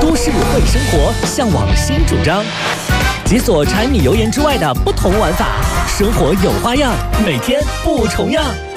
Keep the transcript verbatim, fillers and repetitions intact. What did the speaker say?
都市会生活，向往新主张。解锁柴米油盐之外的不同玩法，生活有花样，每天不重样。